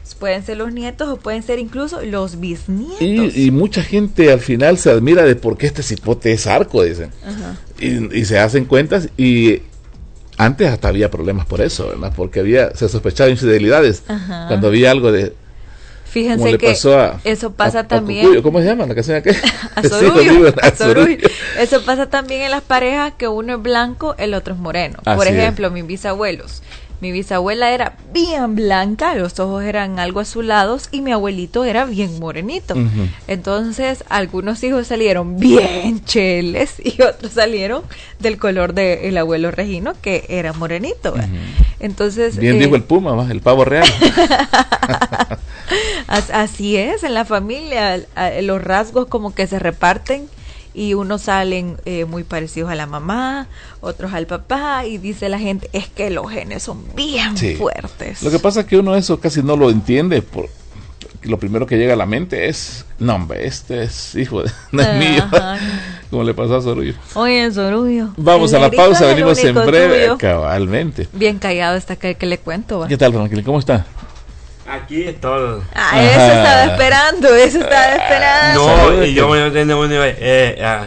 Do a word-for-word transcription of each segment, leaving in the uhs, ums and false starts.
pueden ser los nietos o pueden ser incluso los bisnietos. Y, y mucha gente al final se admira de por qué este cipote es arco, dicen. Ajá. Y, y se hacen cuentas y antes hasta había problemas por eso, ¿verdad? Porque había, se sospechaba de infidelidades. Ajá. Cuando había algo de... Fíjense que a, eso pasa a, también. A Cucuyo, ¿cómo se llama la canción aquella? A Sorullo, a Sorullo. Eso pasa también en las parejas, que uno es blanco, el otro es moreno. Así Por ejemplo, es. mis bisabuelos. Mi bisabuela era bien blanca, los ojos eran algo azulados y mi abuelito era bien morenito. Uh-huh. Entonces, algunos hijos salieron bien cheles y otros salieron del color del abuelo Regino, que era morenito. Uh-huh. Entonces, bien eh, dijo el puma, ¿va? El pavo real. Así es, en la familia los rasgos como que se reparten y unos salen eh, muy parecidos a la mamá, otros al papá, y dice la gente, es que los genes son bien sí. fuertes. Lo que pasa es que uno eso casi no lo entiende, por lo primero que llega a la mente es, no hombre, este es hijo de, no es Ajá. mío, como le pasó a Sorullo. Oye, Sorullo. Vamos a la pausa, venimos en breve, tuyo. Cabalmente. Bien callado está que, que le cuento. ¿Va? ¿Qué tal, Franklin? ¿Cómo está? Aquí es todo. Ah, Ajá. eso estaba esperando, eso estaba esperando. No, y yo me tengo una eh, ah,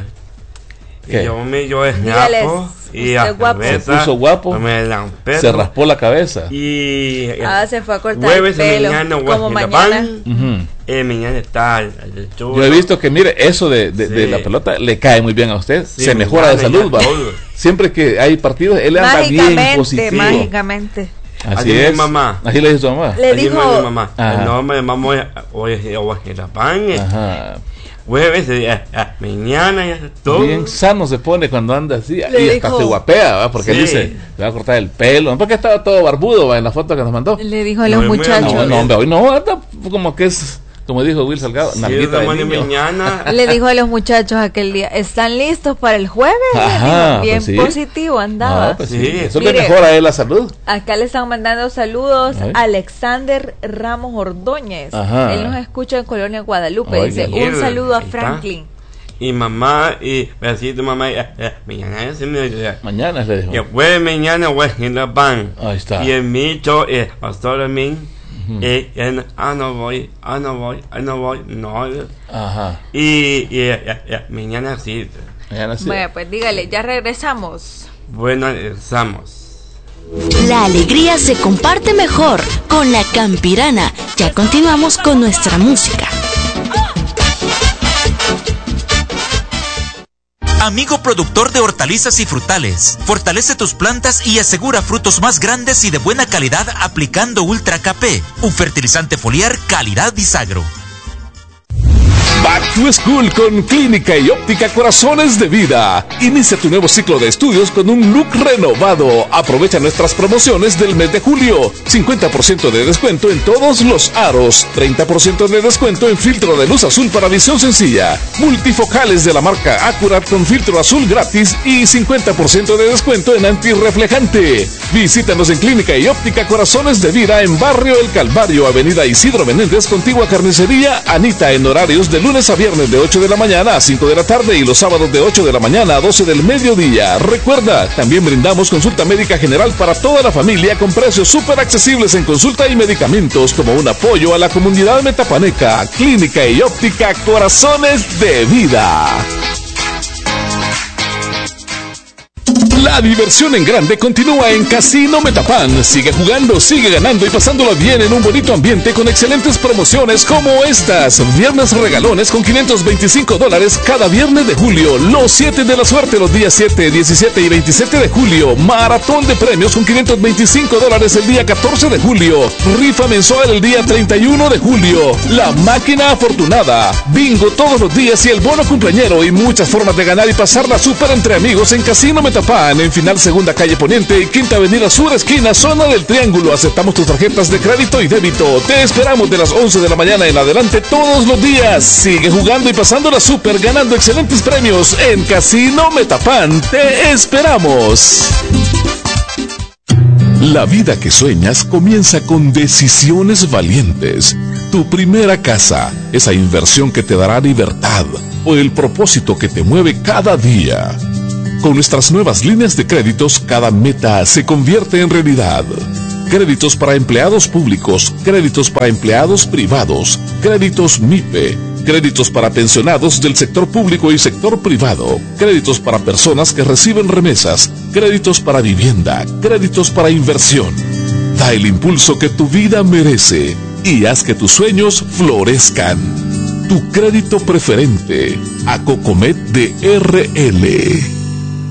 y yo me yo es guapo y a guapo. Se puso guapo, me se raspó la cabeza y ah, se fue a cortar jueves el pelo mañana, como mañana uh-huh. eh, mañana está el, el yo he visto que mire eso de, de, sí. de la pelota le cae muy bien a usted, sí, se mejora de salud, va. Siempre que hay partidos él anda bien positivo mágicamente. Así, así es. Mi mamá. Así le dijo su mamá. Le así dijo mi mamá. Ajá. No me mamá hoy es la pan. Ajá. Jueves, mañana ya todo. Bien sano se pone cuando anda así. Le y dijo, hasta se guapea, ¿va? Porque sí. él dice, le va a cortar el pelo. ¿No? Porque estaba todo barbudo, ¿va? En la foto que nos mandó. Le dijo a los no, muchachos. No, no, hombre, hoy no, anda como que es... Como dijo Will Salgado, sí, nalguita de niño. Mañana. Le dijo a los muchachos aquel día, ¿están listos para el jueves? Ajá, bien pues sí. positivo andaba. No, pues sí. Sí. Eso Mire, le mejora a él la salud. Acá le están mandando saludos a Alexander Ramos Ordóñez. Ajá. Él nos escucha en Colonia Guadalupe. Oiga. Dice, un saludo a Franklin. Y mamá, y así tu mamá, eh, eh, mañana se me dice. Mañana le dijo. Que fue mañana, voy a la pan. Ahí está. Y el mito, eh, pastor a mí. Uh-huh. Eh, en, ah, no voy, ah, no voy, ah, no voy, no. Ajá. Y, y eh, eh, mañana sí. Mañana sí. Bueno, pues dígale, ya regresamos. Bueno, regresamos. La alegría se comparte mejor con la Campirana. Ya continuamos con nuestra música. Amigo productor de hortalizas y frutales, fortalece tus plantas y asegura frutos más grandes y de buena calidad aplicando Ultra K P, un fertilizante foliar calidad Bisagro. Back to School con Clínica y Óptica Corazones de Vida. Inicia tu nuevo ciclo de estudios con un look renovado. Aprovecha nuestras promociones del mes de julio. cincuenta por ciento de descuento en todos los aros. treinta por ciento de descuento en filtro de luz azul para visión sencilla. Multifocales de la marca Accurat con filtro azul gratis y cincuenta por ciento de descuento en antirreflejante. Visítanos en Clínica y Óptica Corazones de Vida en Barrio El Calvario, Avenida Isidro Menéndez, contigua Carnicería Anita, en horarios de lunes a viernes de ocho de la mañana a cinco de la tarde y los sábados de ocho de la mañana a doce del mediodía. Recuerda, también brindamos consulta médica general para toda la familia con precios súper accesibles en consulta y medicamentos como un apoyo a la comunidad metapaneca. Clínica y Óptica Corazones de Vida. La diversión en grande continúa en Casino Metapan. Sigue jugando, sigue ganando y pasándolo bien en un bonito ambiente con excelentes promociones como estas. Viernes regalones con quinientos veinticinco dólares cada viernes de julio. Los siete de la suerte los días siete, diecisiete y veintisiete de julio. Maratón de premios con quinientos veinticinco dólares el día catorce de julio. Rifa mensual el día treinta y uno de julio. La máquina afortunada. Bingo todos los días y el bono cumpleañero y muchas formas de ganar y pasarla súper entre amigos en Casino Metapan. En Final Segunda Calle Poniente y Quinta Avenida Sur, esquina Zona del Triángulo. Aceptamos tus tarjetas de crédito y débito. Te esperamos de las once de la mañana en adelante todos los días. Sigue jugando y pasándola súper, ganando excelentes premios en Casino Metapan. Te esperamos. La vida que sueñas comienza con decisiones valientes. Tu primera casa, esa inversión que te dará libertad, o el propósito que te mueve cada día. Con nuestras nuevas líneas de créditos, cada meta se convierte en realidad. créditos para empleados públicos, créditos para empleados privados, créditos M I P E, créditos para pensionados del sector público y sector privado, créditos para personas que reciben remesas, créditos para vivienda, créditos para inversión. Da el impulso que tu vida merece y haz que tus sueños florezcan. Tu crédito preferente, Acocomet de R L.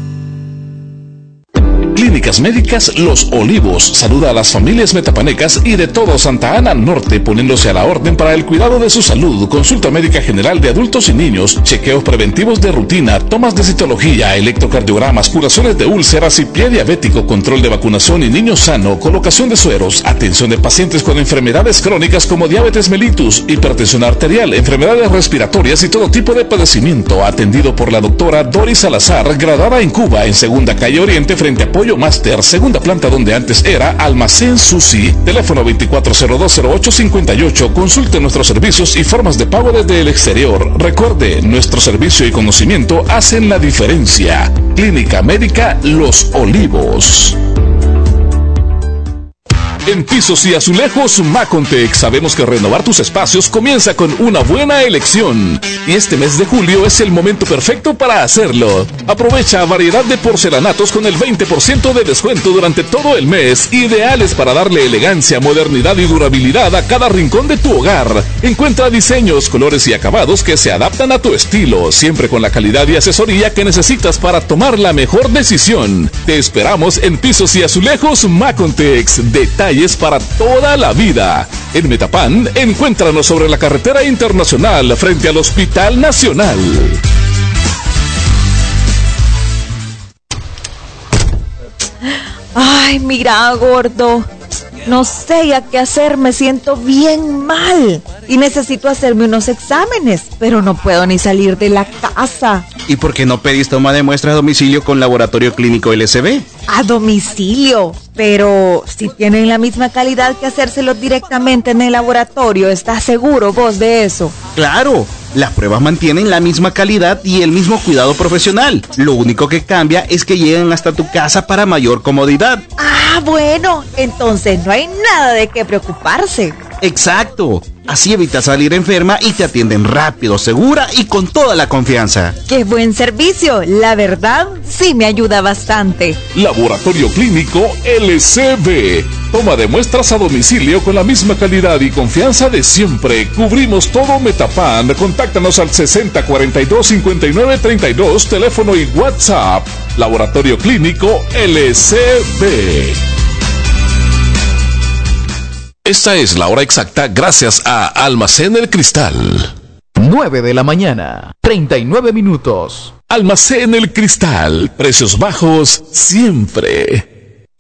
Clínicas Médicas Los Olivos saluda a las familias metapanecas y de todo Santa Ana Norte, poniéndose a la orden para el cuidado de su salud, consulta médica general de adultos y niños, chequeos preventivos de rutina, tomas de citología, electrocardiogramas, curaciones de úlceras y pie diabético, control de vacunación y niño sano, colocación de sueros, atención de pacientes con enfermedades crónicas como diabetes mellitus, hipertensión arterial, enfermedades respiratorias y todo tipo de padecimiento, atendido por la doctora Doris Salazar, graduada en Cuba, en Segunda Calle Oriente, frente a Pollo Master, segunda planta donde antes era Almacén Susi. Teléfono veinticuatro cero dos cero ocho cincuenta y ocho. Consulte nuestros servicios y formas de pago desde el exterior. Recuerde, nuestro servicio y conocimiento hacen la diferencia. Clínica Médica Los Olivos. En Pisos y Azulejos Macontec sabemos que renovar tus espacios comienza con una buena elección. Y este mes de julio es el momento perfecto para hacerlo. Aprovecha variedad de porcelanatos con el veinte por ciento de descuento durante todo el mes, ideales para darle elegancia, modernidad y durabilidad a cada rincón de tu hogar. Encuentra diseños, colores y acabados que se adaptan a tu estilo, siempre con la calidad y asesoría que necesitas para tomar la mejor decisión. Te esperamos en Pisos y Azulejos Macontec. Detalles para toda la vida. En Metapán, encuéntranos sobre la carretera internacional frente al Hospital Nacional. Ay, mira, gordo. No sé ya qué hacer, me siento bien mal. Y necesito hacerme unos exámenes, pero no puedo ni salir de la casa. ¿Y por qué no pedís toma de muestras a domicilio con Laboratorio Clínico L S B? A domicilio, pero si tienen la misma calidad que hacérselo directamente en el laboratorio, ¿estás seguro vos de eso? ¡Claro! Las pruebas mantienen la misma calidad y el mismo cuidado profesional. Lo único que cambia es que llegan hasta tu casa para mayor comodidad. Ah, bueno, entonces no hay nada de qué preocuparse. Exacto. Así evitas salir enferma y te atienden rápido, segura y con toda la confianza. ¡Qué buen servicio! La verdad, sí me ayuda bastante. Laboratorio Clínico L C B. Toma de muestras a domicilio con la misma calidad y confianza de siempre. Cubrimos todo Metapán. Contáctanos al sesenta cuarenta y dos cincuenta y nueve treinta y dos, teléfono y WhatsApp. Laboratorio Clínico L C B. Esta es la hora exacta gracias a Almacén El Cristal. nueve de la mañana, treinta y nueve minutos. Almacén El Cristal. Precios bajos siempre.